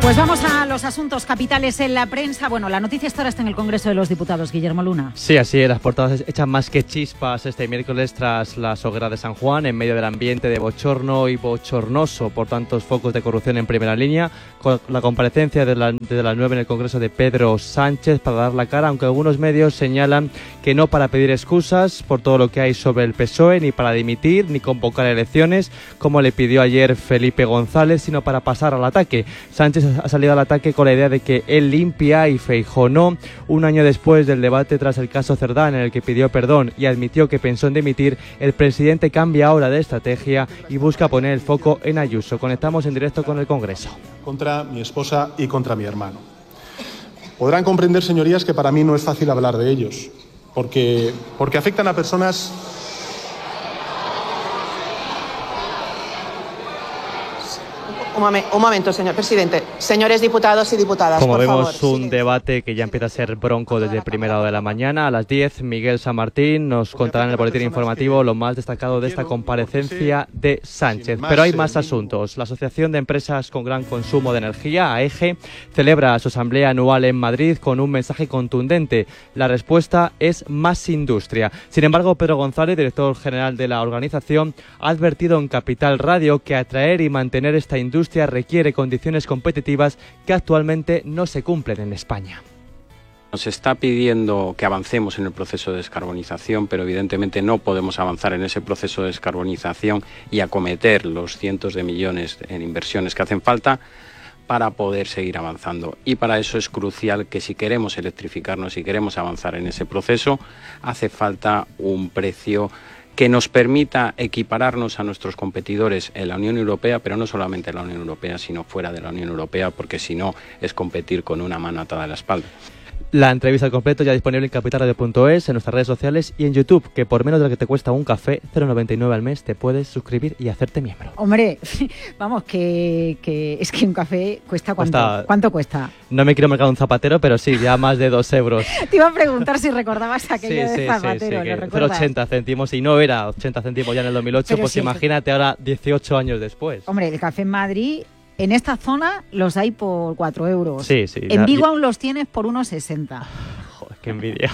Pues vamos a los asuntos capitales en la prensa. Bueno, la noticia esta hora está en el Congreso de los Diputados, Guillermo Luna. Sí, así es. Las portadas echan más que chispas este miércoles tras las hogueras de San Juan, en medio del ambiente de bochorno y bochornoso por tantos focos de corrupción en primera línea, con la comparecencia de las 9 en el Congreso de Pedro Sánchez para dar la cara, aunque algunos medios señalan que no para pedir excusas por todo lo que hay sobre el PSOE, ni para dimitir, ni convocar elecciones, como le pidió ayer Felipe González, sino para pasar al ataque. Sánchez ha salido al ataque con la idea de que él limpia y Feijóo no, un año después del debate tras el caso Cerdán, en el que pidió perdón y admitió que pensó en dimitir. El presidente cambia ahora de estrategia y busca poner el foco en Ayuso. Conectamos en directo con el Congreso. Contra mi esposa y contra mi hermano. Podrán comprender, señorías, que para mí no es fácil hablar de ellos, porque afectan a personas... Un momento, señor presidente. Señores diputados y diputadas, como por favor. Como vemos, un debate que ya empieza a ser bronco desde primera hora de la mañana. A las 10, Miguel San Martín nos contará en el boletín informativo lo más destacado de esta comparecencia de Sánchez. Pero hay más asuntos. La Asociación de Empresas con Gran Consumo de Energía, AEGE, celebra su asamblea anual en Madrid con un mensaje contundente. La respuesta es más industria. Sin embargo, Pedro González, director general de la organización, ha advertido en Capital Radio que atraer y mantener esta industria requiere condiciones competitivas que actualmente no se cumplen en España. Nos está pidiendo que avancemos en el proceso de descarbonización, pero evidentemente no podemos avanzar en ese proceso de descarbonización y acometer los cientos de millones en inversiones que hacen falta para poder seguir avanzando. Y para eso es crucial que si queremos electrificarnos, si queremos avanzar en ese proceso, hace falta un precio que nos permita equipararnos a nuestros competidores en la Unión Europea, pero no solamente en la Unión Europea, sino fuera de la Unión Europea, porque si no es competir con una mano atada a la espalda. La entrevista al completo ya disponible en capitalradio.es, en nuestras redes sociales y en YouTube, que por menos de lo que te cuesta un café, 0,99 al mes, te puedes suscribir y hacerte miembro. Hombre, vamos, que es que un café cuesta ¿cuánto cuesta? No me quiero marcar un zapatero, pero sí, ya más de 2 euros. Te iba a preguntar si recordabas aquello de zapatero. Sí, ¿lo recuerdas? 0,80 céntimos, y no era 80 céntimos ya en el 2008, pero pues sí, imagínate ahora 18 años después. Hombre, el café en Madrid... En esta zona los hay por 4 euros. Sí. En Vigo aún los tienes por 1,60. Joder, qué envidia.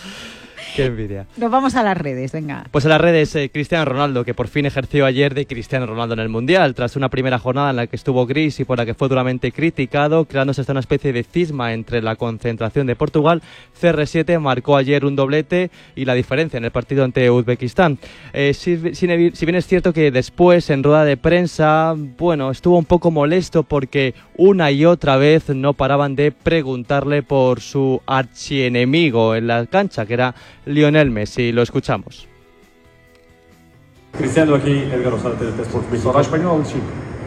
Qué envidia. Nos vamos a las redes, venga. Pues en las redes, Cristiano Ronaldo, que por fin ejerció ayer de Cristiano Ronaldo en el Mundial, tras una primera jornada en la que estuvo gris y por la que fue duramente criticado, creándose esta una especie de cisma entre la concentración de Portugal. CR7 marcó ayer un doblete y la diferencia en el partido ante Uzbekistán. Si bien es cierto que después, en rueda de prensa, bueno, estuvo un poco molesto porque una y otra vez no paraban de preguntarle por su archienemigo en la cancha, que era Lionel Messi. Lo escuchamos. Cristiano, aquí Edgar Rosales de Sports México. ¿Habla español? Sí.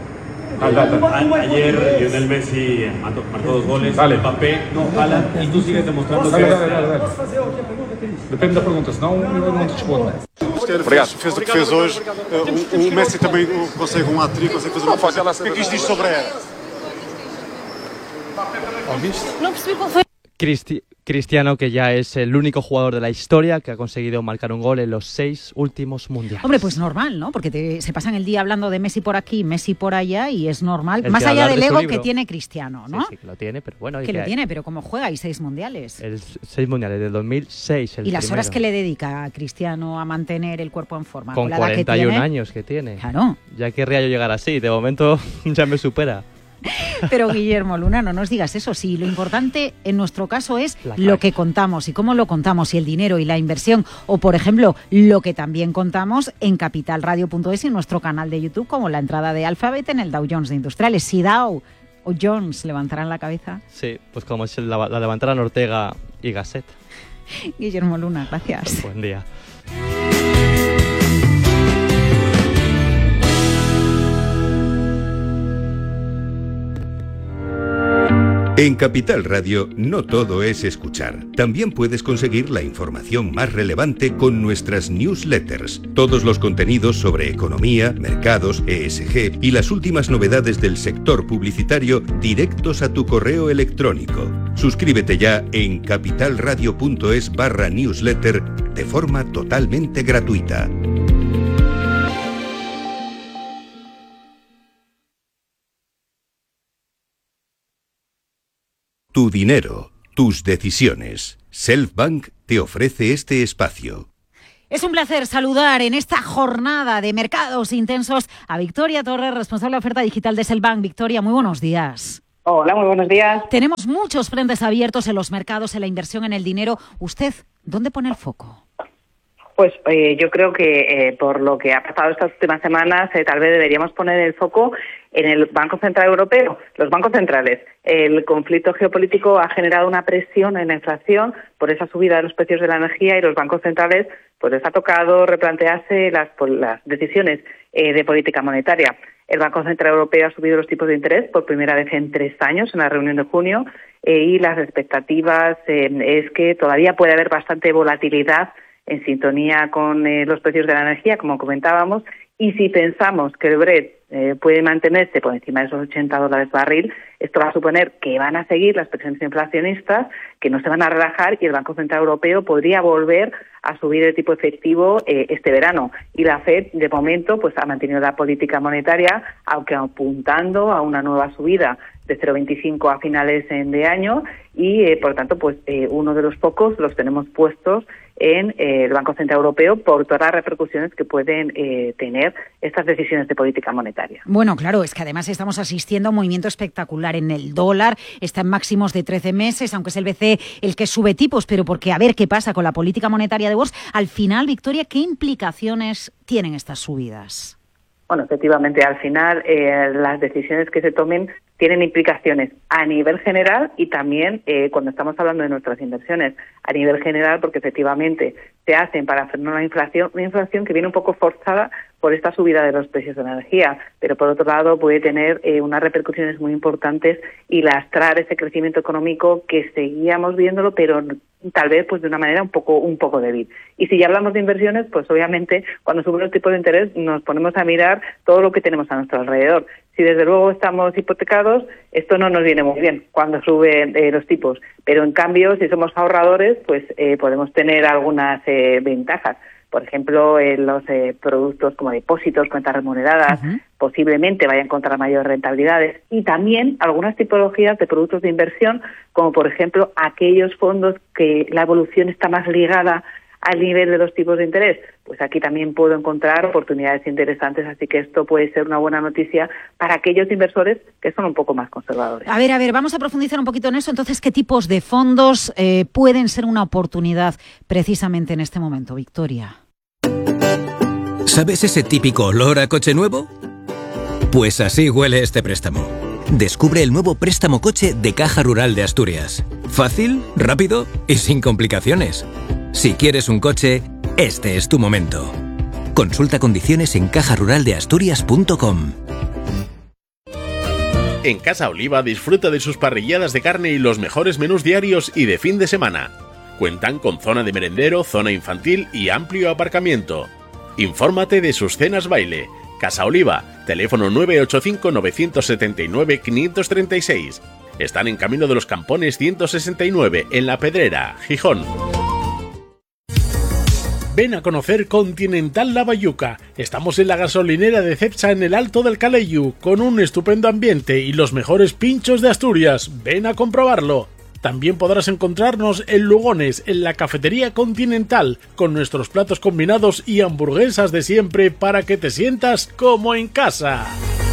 Ayer Lionel Messi marcou 2 goles. Mbappé, Haaland, y tú sigues demostrando que... Depende da pergunta, senão eu não te respondo. Fez o que fez hoje. O Messi também consegue um hat-trick, consegue fazer uma coisa. O que é que isto diz sobre ela? No percebi qual foi. Cristiano, que ya es el único jugador de la historia que ha conseguido marcar un gol en los 6 últimos mundiales. Hombre, pues normal, ¿no? Porque se pasan el día hablando de Messi por aquí, Messi por allá, y es normal. Más allá del ego que tiene Cristiano, ¿no? Sí, que lo tiene, pero bueno. Que lo tiene, pero como juega, y 6 mundiales. 6 mundiales, del 2006. Y las horas que le dedica a Cristiano a mantener el cuerpo en forma. Con 41 años que tiene. Claro. Ya querría yo llegar así, de momento ya me supera. Pero Guillermo Luna, no nos digas eso. Sí, lo importante en nuestro caso es lo que contamos y cómo lo contamos, y el dinero y la inversión, o por ejemplo lo que también contamos en capitalradio.es y en nuestro canal de YouTube, como la entrada de Alphabet en el Dow Jones de Industriales. Si Dow o Jones levantarán la cabeza. Sí, pues como es la levantarán Ortega y Gasset. Guillermo Luna, gracias. Buen día. En Capital Radio no todo es escuchar. También puedes conseguir la información más relevante con nuestras newsletters. Todos los contenidos sobre economía, mercados, ESG y las últimas novedades del sector publicitario directos a tu correo electrónico. Suscríbete ya en capitalradio.es/newsletter de forma totalmente gratuita. Tu dinero, tus decisiones. Selfbank te ofrece este espacio. Es un placer saludar en esta jornada de mercados intensos a Victoria Torres, responsable de oferta digital de Selfbank. Victoria, muy buenos días. Hola, muy buenos días. Tenemos muchos frentes abiertos en los mercados, en la inversión, en el dinero. ¿Usted dónde pone el foco? Pues yo creo que por lo que ha pasado estas últimas semanas, tal vez deberíamos poner el foco en el Banco Central Europeo, los bancos centrales. El conflicto geopolítico ha generado una presión en la inflación por esa subida de los precios de la energía y los bancos centrales pues les ha tocado replantearse las decisiones de política monetaria. El Banco Central Europeo ha subido los tipos de interés por primera vez en 3 años en la reunión de junio y las expectativas es que todavía puede haber bastante volatilidad en sintonía con los precios de la energía, como comentábamos, y si pensamos que el Brent puede mantenerse por encima de esos $80 barril, esto va a suponer que van a seguir las presiones inflacionistas, que no se van a relajar y el Banco Central Europeo podría volver a subir el tipo efectivo este verano. Y la FED, de momento, pues ha mantenido la política monetaria, aunque apuntando a una nueva subida de 0,25 a finales de año y, por tanto, pues uno de los focos los tenemos puestos en el Banco Central Europeo por todas las repercusiones que pueden tener estas decisiones de política monetaria. Bueno, claro, es que además estamos asistiendo a un movimiento espectacular en el dólar, está en máximos de 13 meses, aunque es el BCE el que sube tipos, pero porque a ver qué pasa con la política monetaria de Bosch. Al final, Victoria, ¿qué implicaciones tienen estas subidas? Bueno, efectivamente, al final las decisiones que se tomen tienen implicaciones a nivel general y también cuando estamos hablando de nuestras inversiones a nivel general, porque efectivamente se hacen para frenar una inflación que viene un poco forzada por esta subida de los precios de la energía, pero por otro lado puede tener unas repercusiones muy importantes y lastrar ese crecimiento económico que seguíamos viéndolo, pero tal vez pues de una manera un poco débil. Y si ya hablamos de inversiones, pues obviamente cuando suben los tipos de interés nos ponemos a mirar todo lo que tenemos a nuestro alrededor. Si desde luego estamos hipotecados, esto no nos viene muy bien cuando suben los tipos, pero en cambio si somos ahorradores, pues podemos tener algunas ventajas. Por ejemplo, los productos como depósitos, cuentas remuneradas, posiblemente vayan a encontrar mayores rentabilidades y también algunas tipologías de productos de inversión, como por ejemplo aquellos fondos que la evolución está más ligada al nivel de los tipos de interés. Pues aquí también puedo encontrar oportunidades interesantes, así que esto puede ser una buena noticia para aquellos inversores que son un poco más conservadores. A ver, vamos a profundizar un poquito en eso. Entonces, ¿qué tipos de fondos pueden ser una oportunidad precisamente en este momento, Victoria? ¿Sabes ese típico olor a coche nuevo? Pues así huele este préstamo. Descubre el nuevo préstamo coche de Caja Rural de Asturias. Fácil, rápido y sin complicaciones. Si quieres un coche, este es tu momento. Consulta condiciones en cajaruraldeasturias.com. En Casa Oliva disfruta de sus parrilladas de carne y los mejores menús diarios y de fin de semana. Cuentan con zona de merendero, zona infantil y amplio aparcamiento. Infórmate de sus cenas baile. Casa Oliva, teléfono 985-979-536. Están en Camino de los Campones 169, en La Pedrera, Gijón. Ven a conocer Continental La Bayuca. Estamos en la gasolinera de Cepsa en el Alto del Calellu, con un estupendo ambiente y los mejores pinchos de Asturias. Ven a comprobarlo. También podrás encontrarnos en Lugones, en la Cafetería Continental, con nuestros platos combinados y hamburguesas de siempre para que te sientas como en casa.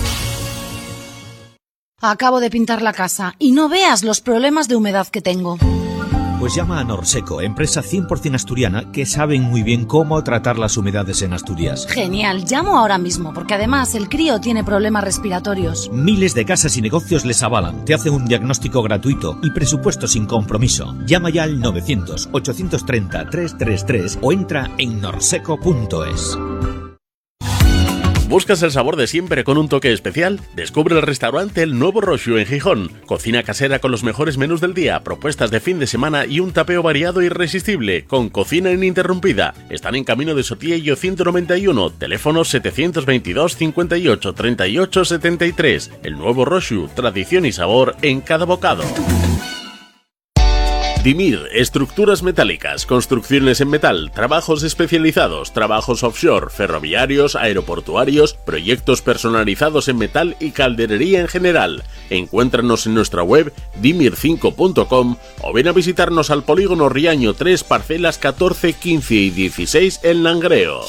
Acabo de pintar la casa y no veas los problemas de humedad que tengo. Pues llama a Norseco, empresa 100% asturiana que saben muy bien cómo tratar las humedades en Asturias. Genial, llamo ahora mismo porque además el crío tiene problemas respiratorios. Miles de casas y negocios les avalan, te hacen un diagnóstico gratuito y presupuesto sin compromiso. Llama ya al 900-830-333 o entra en norseco.es. ¿Buscas el sabor de siempre con un toque especial? Descubre el restaurante El Nuevo Roxu en Gijón. Cocina casera con los mejores menús del día, propuestas de fin de semana y un tapeo variado e irresistible, con cocina ininterrumpida. Están en Camino de Sotillo 191, teléfono 722 58 38 73. El Nuevo Roxu, tradición y sabor en cada bocado. Dimir, estructuras metálicas, construcciones en metal, trabajos especializados, trabajos offshore, ferroviarios, aeroportuarios, proyectos personalizados en metal y calderería en general. Encuéntranos en nuestra web dimir5.com o ven a visitarnos al polígono Riaño 3, parcelas 14, 15 y 16 en Langreo.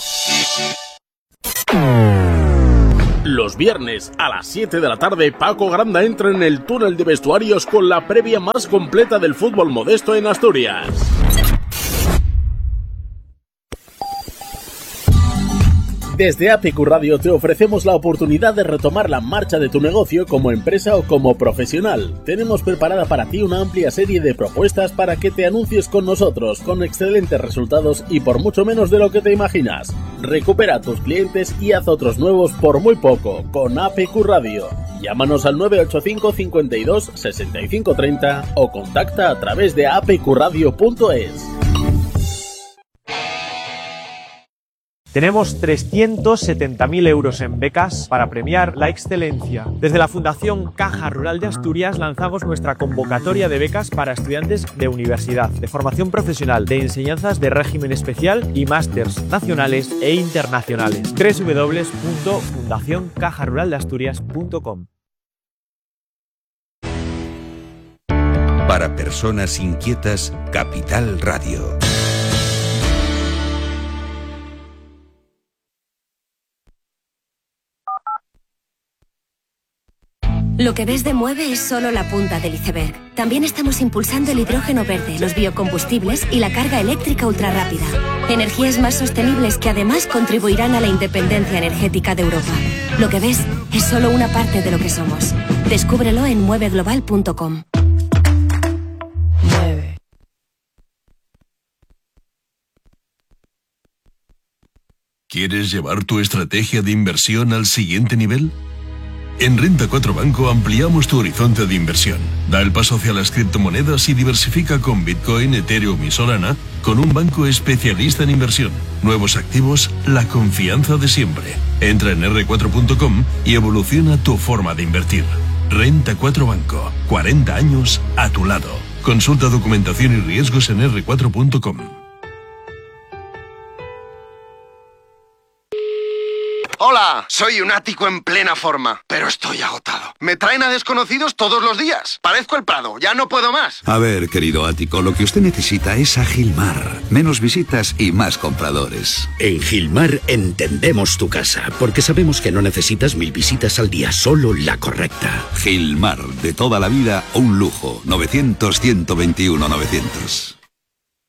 Los viernes a las 7 de la tarde, Paco Granda entra en el túnel de vestuarios con la previa más completa del fútbol modesto en Asturias. Desde APQ Radio te ofrecemos la oportunidad de retomar la marcha de tu negocio como empresa o como profesional. Tenemos preparada para ti una amplia serie de propuestas para que te anuncies con nosotros, con excelentes resultados y por mucho menos de lo que te imaginas. Recupera a tus clientes y haz otros nuevos por muy poco con APQ Radio. Llámanos al 985 52 65 30 o contacta a través de apqradio.es. Tenemos 370.000 euros en becas para premiar la excelencia. Desde la Fundación Caja Rural de Asturias lanzamos nuestra convocatoria de becas para estudiantes de universidad, de formación profesional, de enseñanzas de régimen especial y másters nacionales e internacionales. www.fundacioncajaruraldeasturias.com. Para personas inquietas, Capital Radio. Lo que ves de Mueve es solo la punta del iceberg. También estamos impulsando el hidrógeno verde, los biocombustibles y la carga eléctrica ultrarrápida. Energías más sostenibles que además contribuirán a la independencia energética de Europa. Lo que ves es solo una parte de lo que somos. Descúbrelo en mueveglobal.com. ¿Quieres llevar tu estrategia de inversión al siguiente nivel? En Renta 4 Banco ampliamos tu horizonte de inversión. Da el paso hacia las criptomonedas y diversifica con Bitcoin, Ethereum y Solana con un banco especialista en inversión. Nuevos activos, la confianza de siempre. Entra en r4.com y evoluciona tu forma de invertir. Renta 4 Banco. 40 años a tu lado. Consulta documentación y riesgos en r4.com. Hola, soy un ático en plena forma, pero estoy agotado. Me traen a desconocidos todos los días. Parezco el Prado, ya no puedo más. A ver, querido ático, lo que usted necesita es a Gilmar. Menos visitas y más compradores. En Gilmar entendemos tu casa, porque sabemos que no necesitas 1000 visitas al día, solo la correcta. Gilmar, de toda la vida, un lujo. 900-121-900.